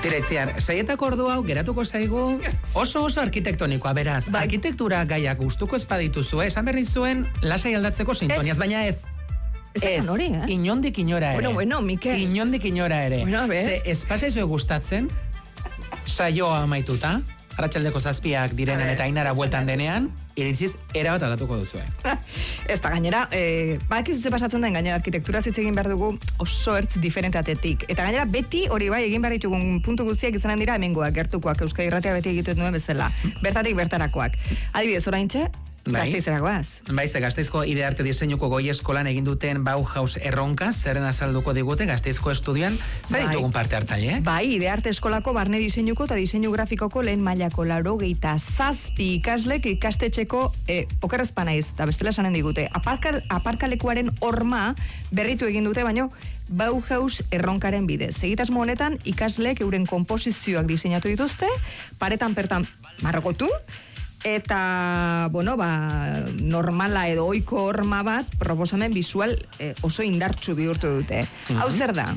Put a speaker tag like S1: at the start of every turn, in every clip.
S1: Diretziar, saietako ordu hau geratuko zaigu oso arkitektonikoa, beraz. Arkitektura gaiak gustuko espadituzu, esan berri zuen lasai aldatzeko sintoniaz, baina ez.
S2: Ez, hori,
S1: inondik inora ere.
S2: Bueno, Mikel.
S1: Inondik inora ere.
S2: Bueno, a ver.
S1: Ze espazaizue gustatzen, saioa amaituta, arratsaldeko 7 direnen eta Ainara bueltan denean, iritziz erabat aldatuko duzue.
S2: Ez da gainera, bakizu ze pasatzen den gainera arkitektura hitz egin behar dugu oso ertz diferentatetik. Eta gainera beti hori bai egin behar ditugun puntu guztiak izanen dira hemengoak, gertukoak, Euskadi Irratia beti egiten duen bezala. Bertatik bertarakoak. Adibidez, oraintxe, Gasteizeragoaz.
S1: Gasteizko Idearte Diseinuko goi eskolan egin duten Bauhaus erronka, zerren azalduko digute Gasteizko estudioan, zer ditugun parte hartzaileak?
S2: Bai, Idearte Eskolako barne diseinuko eta diseinu grafikoko lehen mailako 87 ikaslek ikastetxeko okerrezpa naiz, eta bestela esanen digute. Aparkalekuaren horma berritu egin dute, baino Bauhaus erronkaren bidez. Egitasmo honetan ikaslek euren konposizioak diseinatu dituzte, paretan pertan marrokotu, eta, normala edo ohiko horma bat, proposamen visual oso indartsu bihurtu dute. Hau zer da?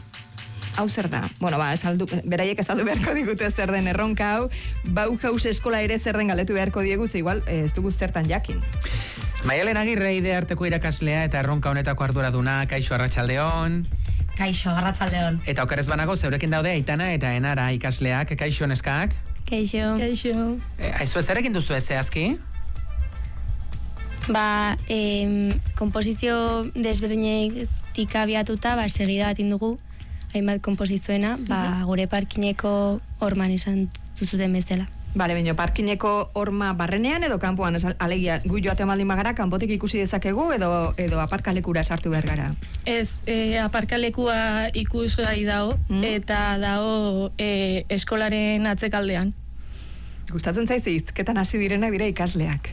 S2: Beraiek azaldu beharko digute zer den erronka hau, Bauhaus eskola ere zer den galdetu beharko diegu, ze igual ez dugu zertan jakin.
S1: Maialen Agirre Idearteko irakaslea eta erronka honetako arduraduna, kaixo arratsaldeon.
S3: Kaixo arratsaldeon.
S1: Eta okerrez banago, zeurekin daude Aitana eta Enara ikasleak, kaixo neskak.
S4: Kaixo.
S1: Aizu ezarekin duzu ez zehazki?
S4: Komposizio desberdinetik abiatuta, segida bat indugu, hainbat komposizioena, gure parkineko horman esan duzuten bezala.
S2: Bale, baina parkineko horma barrenean edo kanpoan, alegia, gu joate maldin bagara, kanpotik ikusi dezakegu edo aparkalekura sartu behar gara?
S5: Ez, aparkalekua ikusgai dago, eta dago eskolaren atzekaldean.
S2: Gustatzen zaiz hizketan hasi direnak dira ikasleak.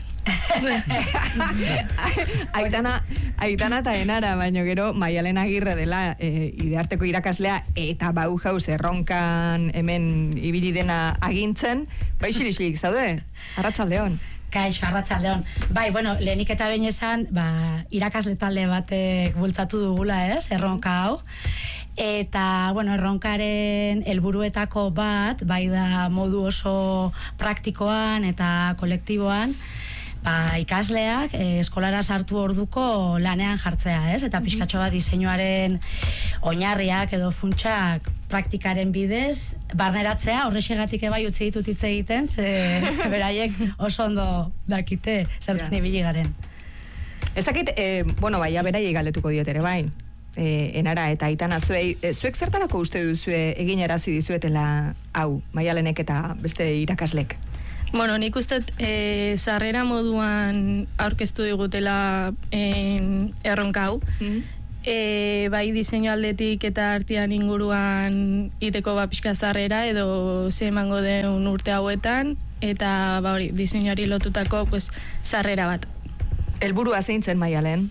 S2: Aitana eta Enara, baino gero Maialen Agirre dela Idearteko irakaslea eta Bauhaus erronkan hemen ibili dena agintzen, xilik zaude? Arratsaldeon.
S3: Kaixo, arratsaldeon. Bai, lehenik eta behin esan, irakasle talde batek bultzatu dugula, erronka hau. Eta, erronkaren helburuetako bat, bai da modu oso praktikoan eta kolektiboan, ikasleak eskolara sartu orduko lanean jartzea, eta pixkatxo bat diseinuaren oinarriak edo funtsak praktikaren bidez, barneratzea, horrexegatik ebai utzi ditut hitz egiten, ze beraiek oso ondo dakite zertan ibili garen.
S2: Ez dakit, beraiek galdetuko diot ere, bai? Enara eta Aitana, zuek zertarako uste duzue egin arazi dizuetela hau, Maialenek eta beste irakaslek?
S5: Nik uste sarrera moduan aurkeztu digutela erronka hau. Bai diseinu aldetik eta artean inguruan iteko pixka sarrera edo ze emango den urte hauetan, eta diseinuari lotutako sarrera bat.
S2: Helburua zein zen, Maialen?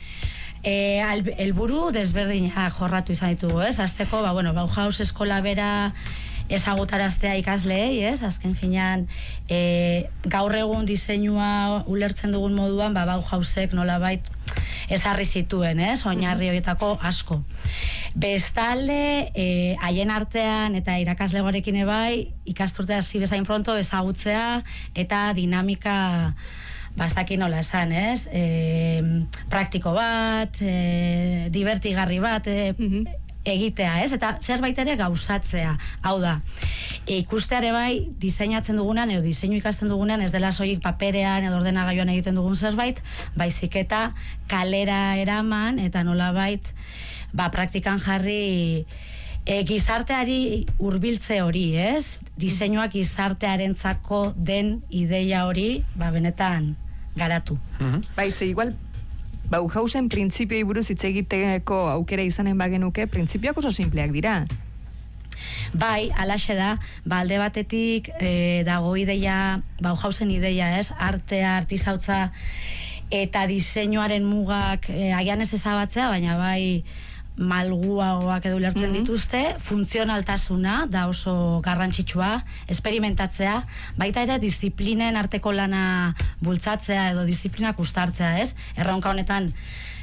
S3: Helburu desberdina jorratu izan ditugu, Azteko, Bauhaus eskola bera ezagutaraztea ikasleei, azken finean gaur egun diseinua ulertzen dugun moduan, Bauhausek nolabait ezarri zituen, oinarri horietako asko. Bestalde, haien artean eta irakaslegoarekin ebai, ikasturtea hasi bezain pronto ezagutzea eta dinamika ez dakit nola esan, praktiko bat, divertigarri bat, egitea, eta zerbait ere gauzatzea. Hau da, ikusteare bai diseinatzen dugunan edo diseinu ikasten dugunan ez dela soilik paperean edo ordenagailuan egiten dugun zerbait, baizik eta kalera eraman eta nolabait praktikan jarri gizarteari hurbiltze hori, diseinuak gizartearentzako den ideia hori, benetan garatu.
S2: Ze igual Bauhausen printzipioei buruz hitz egiteko aukera izanen bagenuke, printzipioak oso simpleak dira.
S3: Bai, alaxe da, alde batetik dago ideia, Bauhausen ideia, artea, artizautza eta diseinuaren mugak agian ez ezabatzea, baina bai malguagoak edo ulertzen dituzte, funtzionaltasuna da oso garrantzitsua, esperimentatzea, baita ere disiplinen arteko lana bultzatzea edo disiplinak uztartzea, Erronka honetan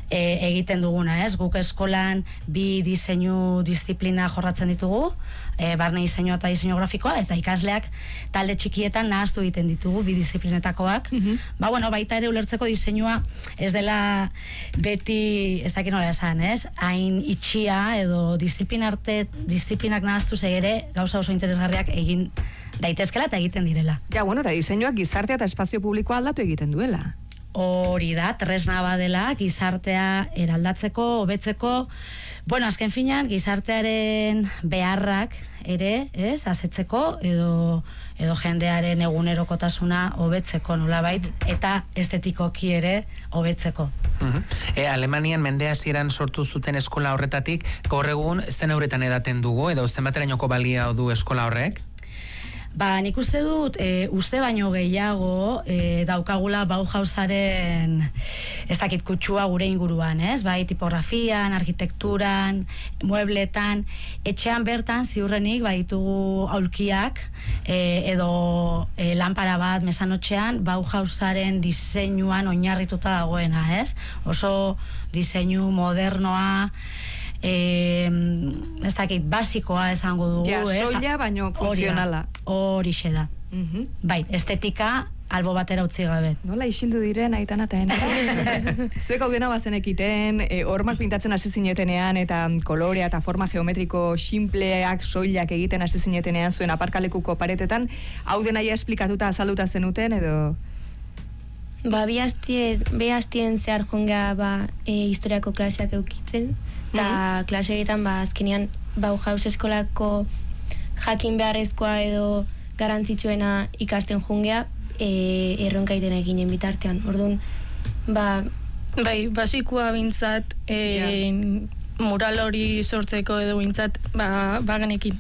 S3: egiten duguna, ez? Guk eskolan 2 diseinu disiplina jorratzen ditugu, barne diseinua eta diseinu grafikoa, eta ikasleak talde txikietan nahaztu egiten ditugu 2 disiplinetakoak. Baita ere ulertzeko diseinua ez dela beti, ez dakit nola esan, ez? Hain itxia edo disiplinak nahaztu ere gauza oso interesgarriak egin daitezkela eta egiten direla.
S2: Eta diseinuak gizartea eta espazio publikoa aldatu egiten duela.
S3: Hori da, tresna badela, gizartea eraldatzeko, hobetzeko, azken finean, gizartearen beharrak ere, ez, asetzeko, edo jendearen egunerokotasuna hobetzeko nolabait, eta estetikoki ere hobetzeko.
S1: Alemanian mende hasieran sortu zuten eskola horretatik, gaur egun zen horretan edaten dugu, edo zenbaterainoko balia du eskola horrek?
S3: Nik uste dut, uste baino gehiago daukagula Bauhausaren ez dakit kutsua gure inguruan, ez? Bai, tipografian, arkitekturan, muebletan, etxean bertan ziurrenik baitugu aulkiak edo lanpara bat mesanotxean Bauhausaren diseinuan oinarrituta dagoena, ez? Oso diseinu modernoa, ez dakit, basikoa esango dugu, ez?
S2: Soila, baino funtzionala.
S3: Horixe da. Bai, estetika albo batera utzi gabe.
S2: Nola isildu diren Aitana eta Enara? Zuek gaudena bazenekiten, hormak pintatzen hasi zinetenean eta kolorea eta forma geometriko simpleak, soilak egiten hasi zinetenean zuen aparkalekuko paretetan, hau dena ja esplikatuta azalduta zenuten edo?
S4: Bi hastien zehar jonga historiako klaseak eukitzen, eta klase egiten azkenean Bauhaus eskolako jakin beharrezkoa edo garantzitsuena ikasten jungea erronka iten eginen bitartean. Orduan,
S5: Bai, basikoa bintzat mural hori sortzeko edo bintzat bagenekin.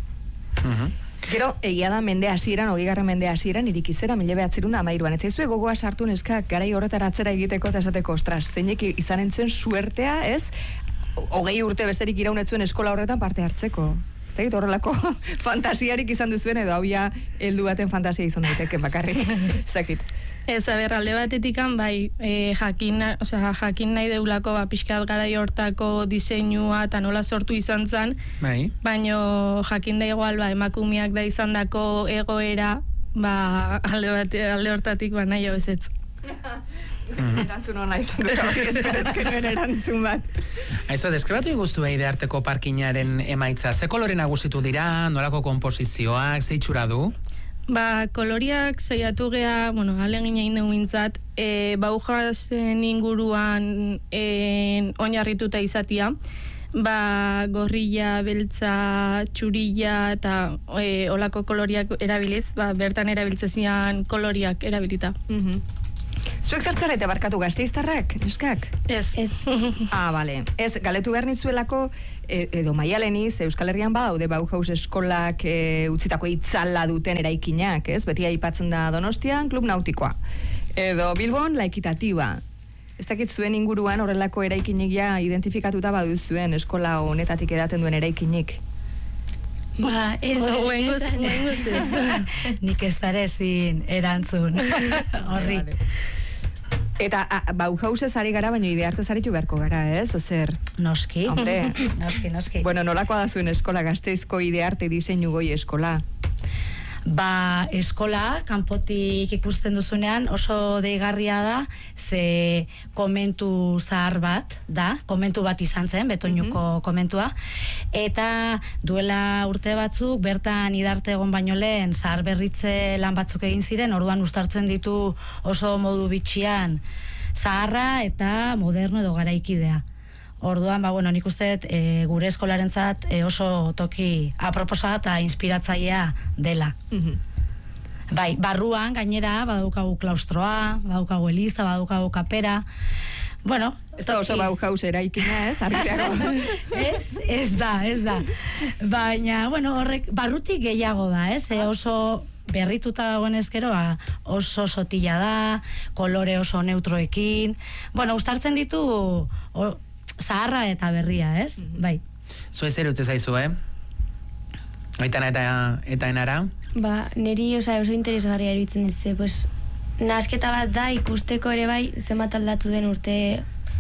S2: Gero, egia da mende hasieran, 20. mende hasieran, irikizera 1913. Ez zaizue gogoa sartu neskak garai horretara atzera egiteko eta esateko, ostras, zeinek izan entzuen suertea, ez? 20 urte besterik iraunetzuen eskola horretan parte hartzeko. Ez da, horrelako fantasiarik izan duzuen edo hauia heldu baten fantasia izan daiteke bakarrik. Ez dakit.
S5: Ez, alde batetikan, jakin nahi deulako pixkat garai hortako diseinua eta nola sortu izan zen, baino jakin da igual emakumeak da izan dako egoera, alde hortatik nahi hau ezetz.
S2: Erantzun hona izan dut, esperezkenuen erantzun bat.
S1: Aizu, deskribatu iguztu Ide Arteko parkinaren emaitza. Ze kolore nagusitu dira, nolako konposizioak, ze itxura du?
S5: Koloriak saiatu gea, alegin egin dugu mintzat, Bauhausen inguruan oinarrituta izatia, gorrilla, beltza, txurilla eta olako koloriak erabiliz, bertan erabiltzezian koloriak erabilita.
S2: Zuek zertzarete barkatu Gasteiztarrak, neskak?
S5: Ez.
S2: Bale. Ez, galetu behar nizuelako, edo Maialeniz, Euskal Herrian badaude Bauhaus eskolak utzitako itzala duten eraikinak, ez? Beti aipatzen da Donostian, Klub Nautikoa. Edo Bilbon, La Equitativa. Ez dakit zuen inguruan horrelako eraikinik ja identifikatuta baduzuen eskola honetatik edaten duen eraikinik.
S3: Nik ez darezin erantzun horri.
S2: Eta Bauhausez ari gara, baina Ide Artez aritu beharko gara, ez? Zer?
S3: Noski.
S2: Hombre.
S3: Noski.
S2: Bueno, nolakoa da zuen eskola, Gasteizko Ide Arte diseinu goi eskola?
S3: Eskola, kanpotik ikusten duzunean oso deigarria da, ze komentu zahar bat da, komentu bat izan zen, betoinuko komentua, eta duela urte batzuk, bertan Idarte egon baino lehen, zahar berritze lan batzuk egin ziren, orduan uztartzen ditu oso modu bitxian zaharra eta moderno edo garaikidea. Orduan, nik uste gure eskolarentzat oso toki aproposa eta inspiratzailea dela. Barruan, gainera, badaukagu klaustroa, badaukagu eliza, badaukagu kapera.
S2: Ez da oso Bauhaus eraikina, ez?
S3: Ez da. Baina, horrek, barrutik gehiago da, ez? Oso berrituta dagoen ezkero, oso sotila da, kolore oso neutroekin. Uztartzen ditu zaharra eta berria, ez? Bai.
S1: Zue zer utze zaizu, Aitana eta Enara?
S4: Neri oso interesgarria eruditzen ez, nasketa bat da ikusteko ere bai zenbat aldatu den urte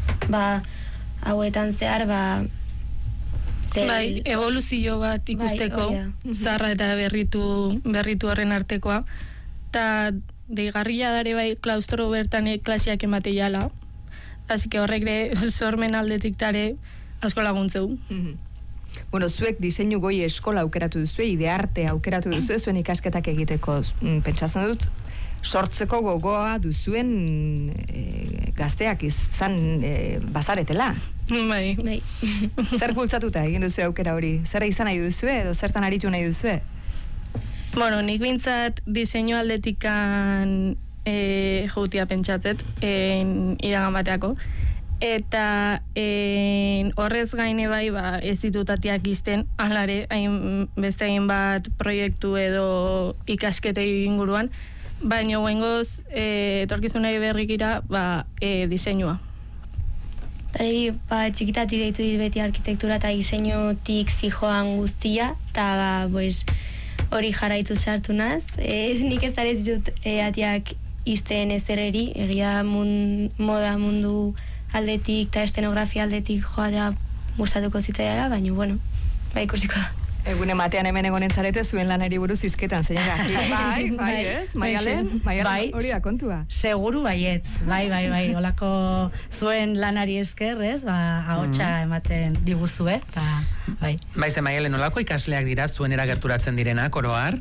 S4: ba, hauetan zehar, ba,
S5: Bai, evoluzio bat ikusteko, zarra eta berritu horren artekoa, eta deigarria dare bai klaustro bertan klasiak emate jala, así que horrek sormen aldetik tare asko laguntzeu.
S2: Bueno, zuek diseinu goi eskola aukeratu duzue, idearte aukeratu duzue, zuen ikasketak egiteko, pentsatzen dut, sortzeko gogoa duzuen gazteak izan bazaretela.
S5: Bai.
S2: Zer bultzatuta egin duzu aukera hori? Zer izan nahi duzue edo zertan aritu nahi duzue?
S5: Bueno, nik bintzat diseinu aldetikan joutia pentsatzet, iragan bateako. Eta horrez gaine bai, ez ditutatiak izten, alare, beste hainbat proiektu edo ikasketei inguruan, baina guengoz, etorkizunai berrikira, diseinua.
S4: Tari, txikitatik deitu dit beti arkitektura eta diseinutik zijoan guztia, eta hori jarraitu zartu naz. Nik ez zarez ditut atiak izten ezereri, egia moda mundu aldetik eta estenografia aldetik joatea gustatuko zitzaiara, baina, bueno, ikusiko da.
S2: Egun ematean hemen egonen zarete zuen lanari buruz izketan, zein bai, ez? Maialen, hori da kontua.
S3: Seguru baietz, bai, olako zuen lanari esker, ez? Ahotsa ematen diguzue, eta bai.
S1: Baize, Maialen, olako ikasleak dira zuen eragerturatzen direnak, oroar?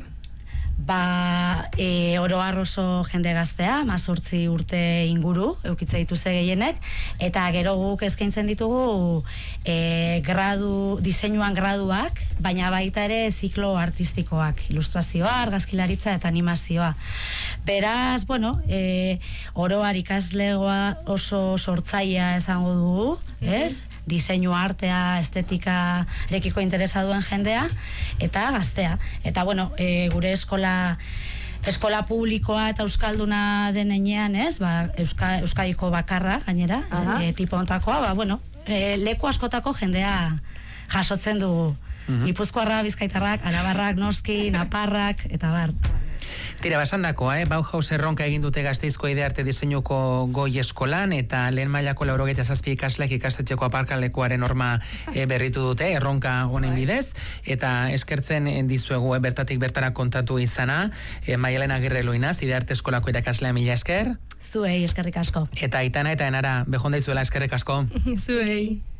S3: Oroar oso jende gaztea, 18 urte inguru, eukitze dituzte gehienek, eta gero guk eskaintzen ditugu diseinuan graduak, baina baita ere ziklo artistikoak, ilustrazioa, argazkilaritza eta animazioa. Beraz, oroar ikaslegoa oso sortzailea esango dugu, ez? Diseinu artea, estetika rekiko interesa duen jendea, eta gaztea. Eta, gure eskola publikoa eta euskalduna denean, ez? Euskadiko bakarra, gainera, tipo ontakoa, leku askotako jendea jasotzen dugu. Gipuzkoarra, Bizkaitarrak, Arabarrak, noski, Naparrak, eta bar.
S1: Tira, basandakoa, Bauhaus erronka egin dute Gasteizko Idearte diseinuko goi eskolan, eta lehen mailako 87 ikasleak ikastetxeko aparkalekuaren norma berritu dute, erronka honen bidez, eta eskertzen dizuegu bertatik bertara kontatu izana, Maialen Agirre Luinaz, Idearte eskolako irakaslea, mila esker.
S3: Zuei, eskerrik asko.
S1: Eta Aitana eta Enara, behonda izuela, eskerrik asko.
S5: Zuei.